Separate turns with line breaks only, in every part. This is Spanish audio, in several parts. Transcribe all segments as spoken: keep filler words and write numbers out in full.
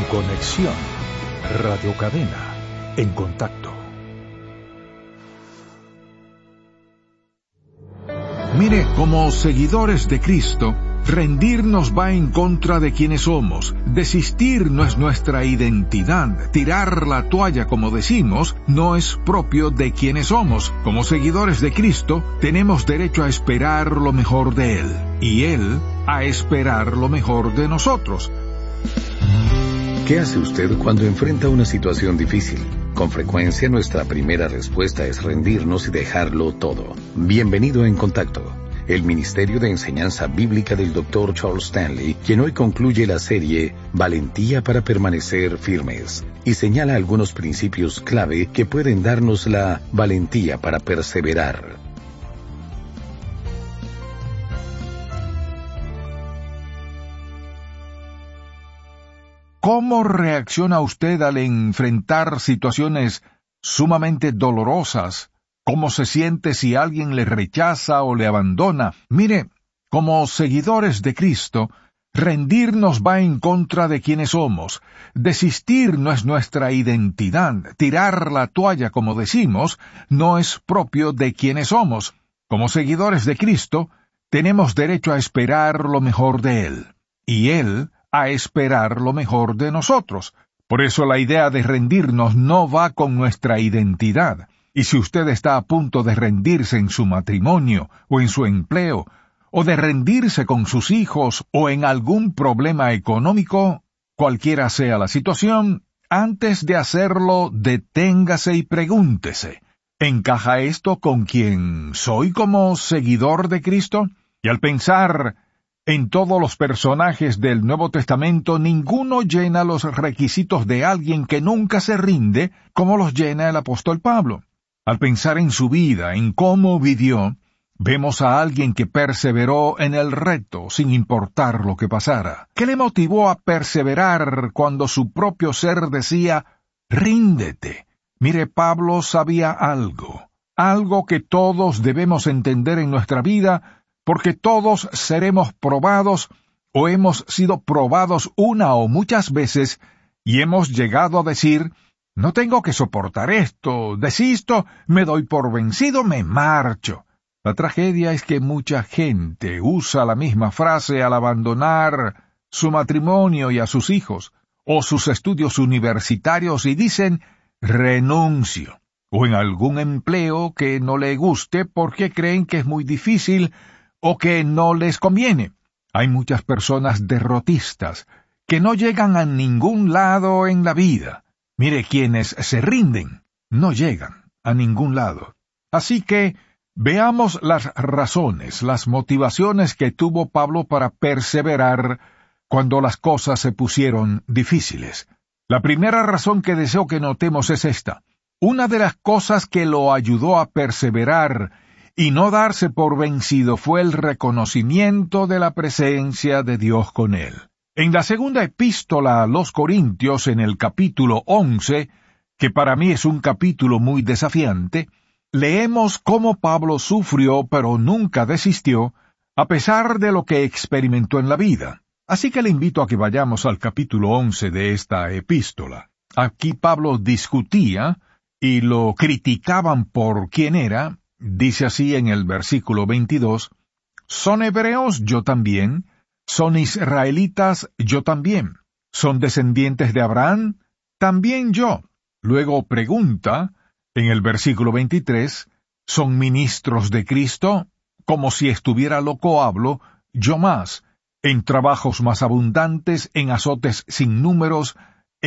conexión. Radio Cadena. En contacto.
Mire, como seguidores de Cristo, rendirnos va en contra de quienes somos. Desistir no es nuestra identidad. Tirar la toalla, como decimos, no es propio de quienes somos. Como seguidores de Cristo, tenemos derecho a esperar lo mejor de Él, y Él a esperar lo mejor de nosotros.
¿Qué hace usted cuando enfrenta una situación difícil? Con frecuencia nuestra primera respuesta es rendirnos y dejarlo todo. Bienvenido a En Contacto, el Ministerio de Enseñanza Bíblica del doctor Charles Stanley, quien hoy concluye la serie Valentía para permanecer firmes, y señala algunos principios clave que pueden darnos la valentía para perseverar.
¿Cómo reacciona usted al enfrentar situaciones sumamente dolorosas? ¿Cómo se siente si alguien le rechaza o le abandona? Mire, como seguidores de Cristo, rendirnos va en contra de quienes somos. Desistir no es nuestra identidad. Tirar la toalla, como decimos, no es propio de quienes somos. Como seguidores de Cristo, tenemos derecho a esperar lo mejor de Él, y Él a esperar lo mejor de nosotros. Por eso la idea de rendirnos no va con nuestra identidad. Y si usted está a punto de rendirse en su matrimonio, o en su empleo, o de rendirse con sus hijos, o en algún problema económico, cualquiera sea la situación, antes de hacerlo, deténgase y pregúntese, ¿encaja esto con quien soy como seguidor de Cristo? Y al pensar en todos los personajes del Nuevo Testamento, ninguno llena los requisitos de alguien que nunca se rinde, como los llena el apóstol Pablo. Al pensar en su vida, en cómo vivió, vemos a alguien que perseveró en el reto sin importar lo que pasara. ¿Qué le motivó a perseverar cuando su propio ser decía, ríndete? Mire, Pablo sabía algo, algo que todos debemos entender en nuestra vida, porque todos seremos probados o hemos sido probados una o muchas veces y hemos llegado a decir, no tengo que soportar esto, desisto, me doy por vencido, me marcho. La tragedia es que mucha gente usa la misma frase al abandonar su matrimonio y a sus hijos, o sus estudios universitarios y dicen, renuncio, o en algún empleo que no le guste porque creen que es muy difícil o que no les conviene. Hay muchas personas derrotistas que no llegan a ningún lado en la vida. Mire, quienes se rinden no llegan a ningún lado. Así que veamos las razones, las motivaciones que tuvo Pablo para perseverar cuando las cosas se pusieron difíciles. La primera razón que deseo que notemos es esta. Una de las cosas que lo ayudó a perseverar y no darse por vencido fue el reconocimiento de la presencia de Dios con él. En la segunda epístola a los Corintios, en el capítulo once, que para mí es un capítulo muy desafiante, leemos cómo Pablo sufrió pero nunca desistió, a pesar de lo que experimentó en la vida. Así que le invito a que vayamos al capítulo once de esta epístola. Aquí Pablo discutía, y lo criticaban por quién era. Dice así en el versículo veintidós, ¿son hebreos? Yo también. ¿Son israelitas? Yo también. ¿Son descendientes de Abraham? También yo. Luego pregunta, en el versículo veintitrés, ¿son ministros de Cristo? Como si estuviera loco hablo, yo más, en trabajos más abundantes, en azotes sin números,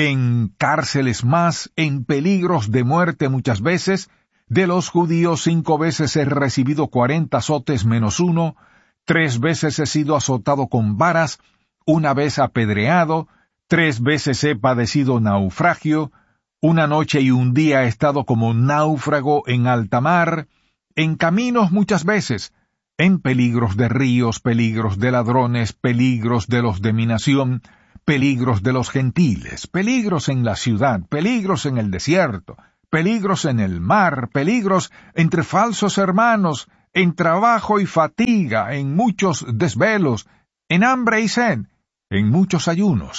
en cárceles más, en peligros de muerte muchas veces. De los judíos cinco veces he recibido cuarenta azotes menos uno, tres veces he sido azotado con varas, una vez apedreado, tres veces he padecido naufragio, una noche y un día he estado como náufrago en alta mar, en caminos muchas veces, en peligros de ríos, peligros de ladrones, peligros de los de mi nación, peligros de los gentiles, peligros en la ciudad, peligros en el desierto, peligros en el mar, peligros entre falsos hermanos, en trabajo y fatiga, en muchos desvelos, en hambre y sed, en muchos ayunos,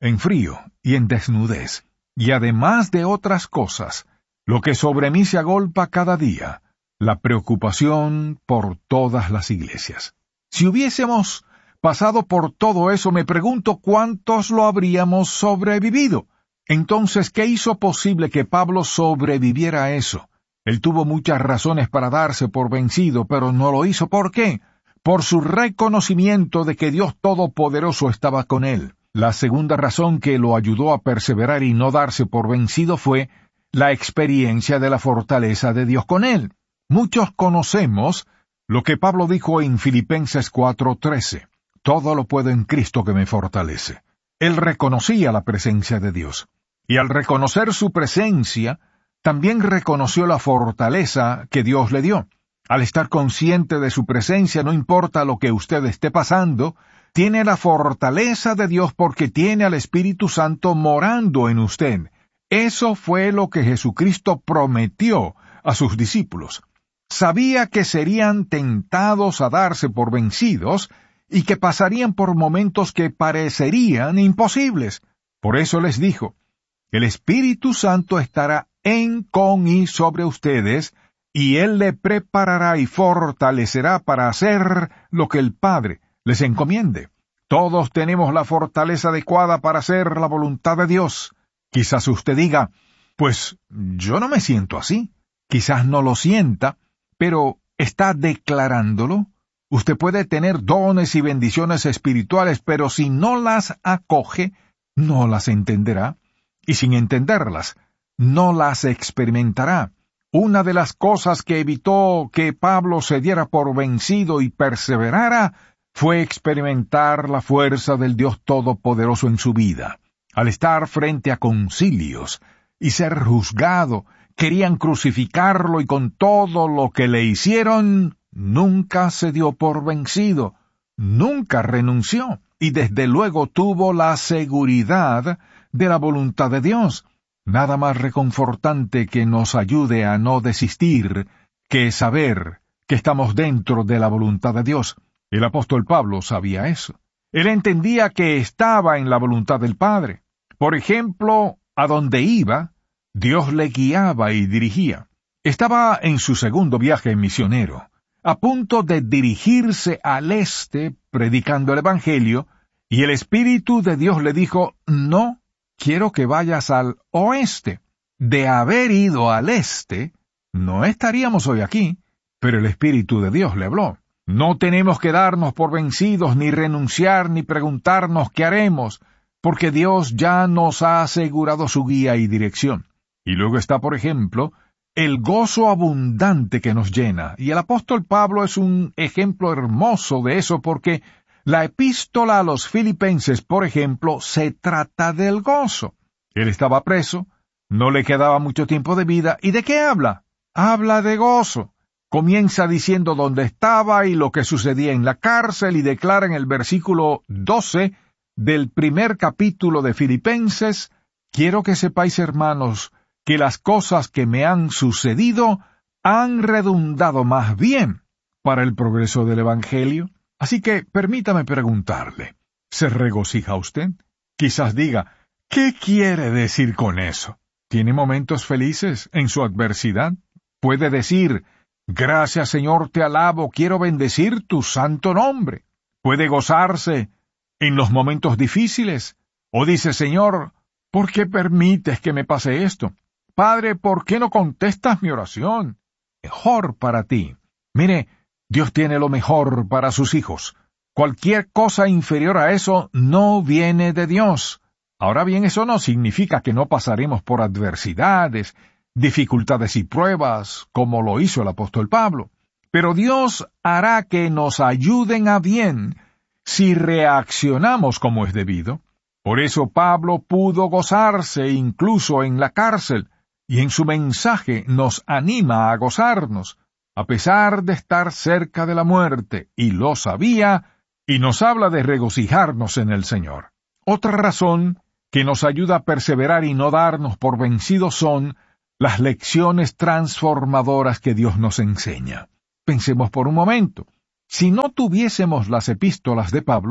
en frío y en desnudez, y además de otras cosas, lo que sobre mí se agolpa cada día, la preocupación por todas las iglesias. Si hubiésemos pasado por todo eso, me pregunto cuántos lo habríamos sobrevivido. Entonces, ¿qué hizo posible que Pablo sobreviviera a eso? Él tuvo muchas razones para darse por vencido, pero no lo hizo. ¿Por qué? Por su reconocimiento de que Dios Todopoderoso estaba con él. La segunda razón que lo ayudó a perseverar y no darse por vencido fue la experiencia de la fortaleza de Dios con él. Muchos conocemos lo que Pablo dijo en Filipenses cuatro trece. Todo lo puedo en Cristo que me fortalece. Él reconocía la presencia de Dios. Y al reconocer su presencia, también reconoció la fortaleza que Dios le dio. Al estar consciente de su presencia, no importa lo que usted esté pasando, tiene la fortaleza de Dios porque tiene al Espíritu Santo morando en usted. Eso fue lo que Jesucristo prometió a sus discípulos. Sabía que serían tentados a darse por vencidos y que pasarían por momentos que parecerían imposibles. Por eso les dijo, el Espíritu Santo estará en, con y sobre ustedes, y Él le preparará y fortalecerá para hacer lo que el Padre les encomiende. Todos tenemos la fortaleza adecuada para hacer la voluntad de Dios. Quizás usted diga, pues yo no me siento así. Quizás no lo sienta, pero ¿está declarándolo? Usted puede tener dones y bendiciones espirituales, pero si no las acoge, no las entenderá. Y sin entenderlas, no las experimentará. Una de las cosas que evitó que Pablo se diera por vencido y perseverara fue experimentar la fuerza del Dios Todopoderoso en su vida. Al estar frente a concilios y ser juzgado, querían crucificarlo y con todo lo que le hicieron, nunca se dio por vencido, nunca renunció y desde luego tuvo la seguridad de la voluntad de Dios. Nada más reconfortante que nos ayude a no desistir que saber que estamos dentro de la voluntad de Dios. El apóstol Pablo sabía eso. Él entendía que estaba en la voluntad del Padre. Por ejemplo, a donde iba, Dios le guiaba y dirigía. Estaba en su segundo viaje misionero, a punto de dirigirse al este predicando el Evangelio, y el Espíritu de Dios le dijo, no, quiero que vayas al oeste. De haber ido al este, no estaríamos hoy aquí, pero el Espíritu de Dios le habló. No tenemos que darnos por vencidos, ni renunciar, ni preguntarnos qué haremos, porque Dios ya nos ha asegurado su guía y dirección. Y luego está, por ejemplo, el gozo abundante que nos llena, y el apóstol Pablo es un ejemplo hermoso de eso porque la epístola a los Filipenses, por ejemplo, se trata del gozo. Él estaba preso, no le quedaba mucho tiempo de vida, ¿y de qué habla? Habla de gozo. Comienza diciendo dónde estaba y lo que sucedía en la cárcel y declara en el versículo doce del primer capítulo de Filipenses, quiero que sepáis, hermanos, que las cosas que me han sucedido han redundado más bien para el progreso del Evangelio. Así que permítame preguntarle, ¿se regocija usted? Quizás diga, ¿qué quiere decir con eso? ¿Tiene momentos felices en su adversidad? Puede decir, gracias Señor, te alabo, quiero bendecir tu santo nombre. Puede gozarse en los momentos difíciles. O dice, Señor, ¿por qué permites que me pase esto? Padre, ¿por qué no contestas mi oración? Mejor para ti. Mire, Dios tiene lo mejor para sus hijos. Cualquier cosa inferior a eso no viene de Dios. Ahora bien, eso no significa que no pasaremos por adversidades, dificultades y pruebas, como lo hizo el apóstol Pablo. Pero Dios hará que nos ayuden a bien si reaccionamos como es debido. Por eso Pablo pudo gozarse incluso en la cárcel, y en su mensaje nos anima a gozarnos, a pesar de estar cerca de la muerte, y lo sabía, y nos habla de regocijarnos en el Señor. Otra razón que nos ayuda a perseverar y no darnos por vencidos son las lecciones transformadoras que Dios nos enseña. Pensemos por un momento, si no tuviésemos las epístolas de Pablo,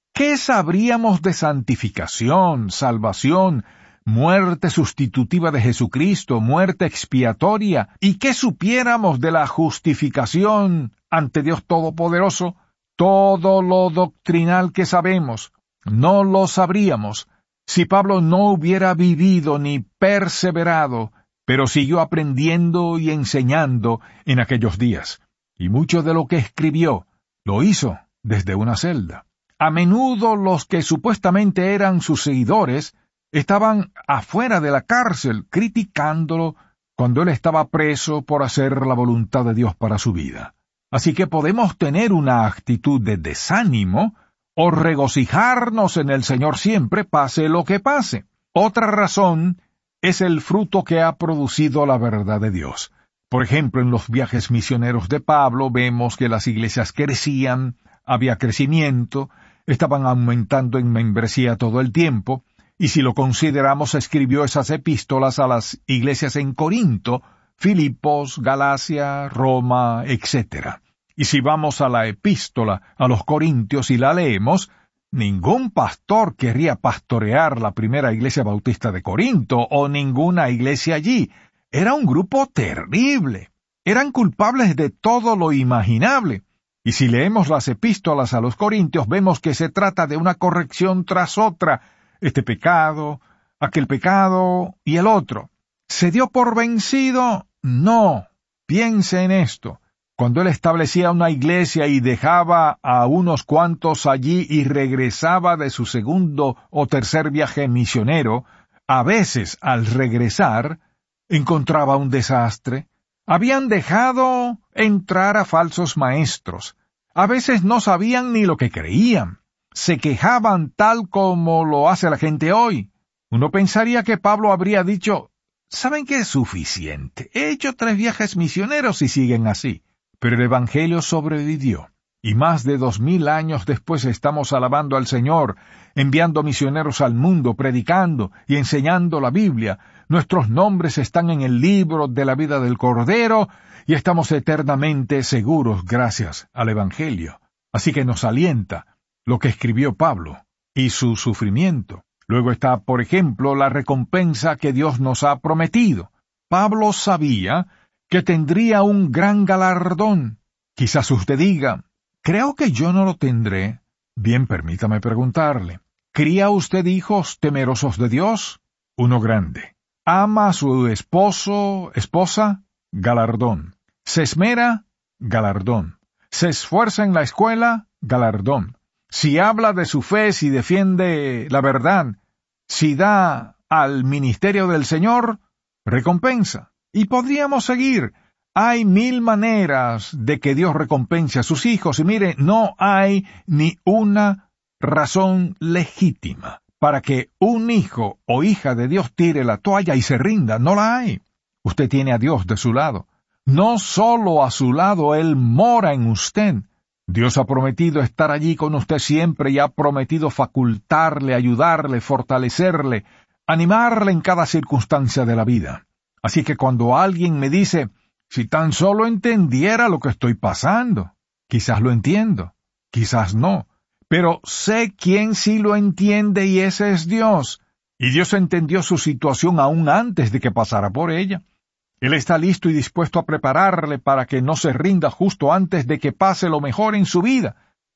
¿Qué sabríamos de santificación, salvación, muerte sustitutiva de Jesucristo, muerte expiatoria? ¿Y qué supiéramos de la justificación ante Dios Todopoderoso? Todo lo doctrinal que sabemos, no lo sabríamos si Pablo no hubiera vivido ni perseverado, pero siguió aprendiendo y enseñando en aquellos días. Y mucho de lo que escribió lo hizo desde una celda. A menudo los que supuestamente eran sus seguidores estaban afuera de la cárcel criticándolo cuando él estaba preso por hacer la voluntad de Dios para su vida. Así que podemos tener una actitud de desánimo o regocijarnos en el Señor siempre, pase lo que pase. Otra razón es el fruto que ha producido la verdad de Dios. Por ejemplo, en los viajes misioneros de Pablo vemos que las iglesias crecían, había crecimiento, estaban aumentando en membresía todo el tiempo, y si lo consideramos, escribió esas epístolas a las iglesias en Corinto, Filipos, Galacia, Roma, etcétera. Y si vamos a la epístola a los Corintios y la leemos, ningún pastor querría pastorear la primera iglesia bautista de Corinto o ninguna iglesia allí. Era un grupo terrible. Eran culpables de todo lo imaginable. Y si leemos las epístolas a los Corintios, vemos que se trata de una corrección tras otra. Este pecado, aquel pecado y el otro. ¿Se dio por vencido? No. Piense en esto. Cuando él establecía una iglesia y dejaba a unos cuantos allí y regresaba de su segundo o tercer viaje misionero, a veces al regresar encontraba un desastre. Habían dejado entrar a falsos maestros. A veces no sabían ni lo que creían. Se quejaban tal como lo hace la gente hoy. Uno pensaría que Pablo habría dicho, ¿saben qué es suficiente? He hecho tres viajes misioneros y siguen así. Pero el Evangelio sobrevivió, y más de dos mil años después estamos alabando al Señor, enviando misioneros al mundo, predicando y enseñando la Biblia. Nuestros nombres están en el libro de la vida del Cordero, y estamos eternamente seguros gracias al Evangelio. Así que nos alienta lo que escribió Pablo, y su sufrimiento. Luego está, por ejemplo, la recompensa que Dios nos ha prometido. Pablo sabía que tendría un gran galardón. Quizás usted diga, creo que yo no lo tendré. Bien, permítame preguntarle, ¿cría usted hijos temerosos de Dios? Uno grande. ¿Ama a su esposo, esposa? Galardón. ¿Se esmera? Galardón. ¿Se esfuerza en la escuela? Galardón. Si habla de su fe, si defiende la verdad, si da al ministerio del Señor, recompensa. Y podríamos seguir. Hay mil maneras de que Dios recompense a sus hijos, y mire, no hay ni una razón legítima para que un hijo o hija de Dios tire la toalla y se rinda. No la hay. Usted tiene a Dios de su lado. No solo a su lado, Él mora en usted. Dios ha prometido estar allí con usted siempre y ha prometido facultarle, ayudarle, fortalecerle, animarle en cada circunstancia de la vida. Así que cuando alguien me dice, si tan solo entendiera lo que estoy pasando, quizás lo entiendo, quizás no, pero sé quién sí lo entiende y ese es Dios. Y Dios entendió su situación aún antes de que pasara por ella. Él está listo y dispuesto a prepararle para que no se rinda justo antes de que pase lo mejor en su vida.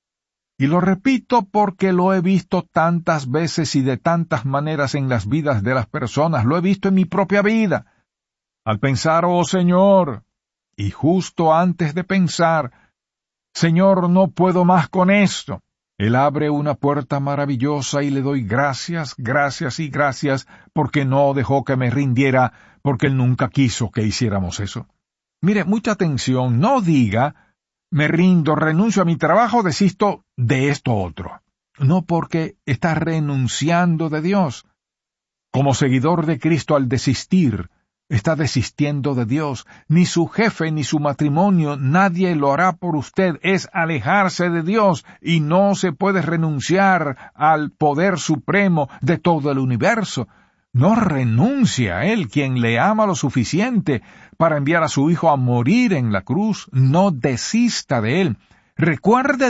Y lo repito porque lo he visto tantas veces y de tantas maneras en las vidas de las personas, lo he visto en mi propia vida. Al pensar, oh Señor, y justo antes de pensar, Señor, no puedo más con esto, Él abre una puerta maravillosa y le doy gracias, gracias y gracias, porque no dejó que me rindiera, porque Él nunca quiso que hiciéramos eso. Mire, mucha atención, no diga, me rindo, renuncio a mi trabajo, desisto de esto otro. No, porque está renunciando de Dios. Como seguidor de Cristo, al desistir, está desistiendo de Dios. Ni su jefe ni su matrimonio, nadie lo hará por usted. Es alejarse de Dios y no se puede renunciar al poder supremo de todo el universo. No renuncia a Él, quien le ama lo suficiente para enviar a su Hijo a morir en la cruz. No desista de Él. Recuerde